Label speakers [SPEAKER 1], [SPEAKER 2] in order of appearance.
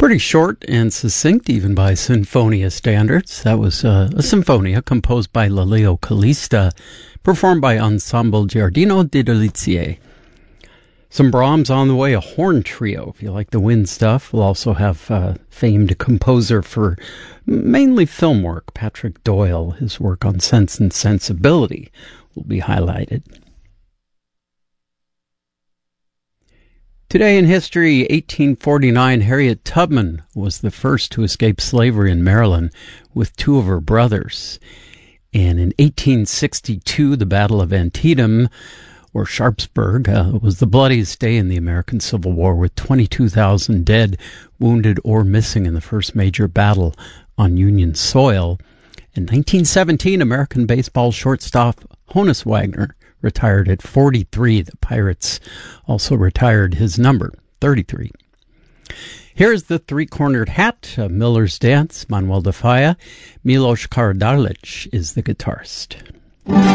[SPEAKER 1] Pretty short and succinct, even by Sinfonia standards. That was a Sinfonia composed by Lelio Calista, performed by Ensemble Giardino di Delizie. Some Brahms on the way, a horn trio. If you like the wind stuff, we'll also have famed composer for mainly film work, Patrick Doyle. His work on Sense and Sensibility will be highlighted. Today in history, 1849, Harriet Tubman was the first to escape slavery in Maryland with two of her brothers. And in 1862, the Battle of Antietam, or Sharpsburg, was the bloodiest day in the American Civil War, with 22,000 dead, wounded, or missing in the first major battle on Union soil. In 1917, American baseball shortstop Honus Wagner retired at 43. The Pirates also retired his number, 33. Here's the Three-Cornered Hat, Miller's Dance, Manuel de Falla. Milos Karadarlich is the guitarist.